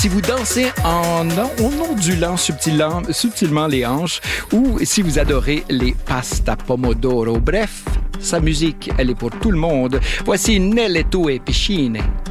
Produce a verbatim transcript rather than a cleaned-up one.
Si vous dansez en, en ondulant subtilement, subtilement les hanches ou si vous adorez les pasta pomodoro. Bref, sa musique, elle est pour tout le monde. Voici Nelle tue piscine.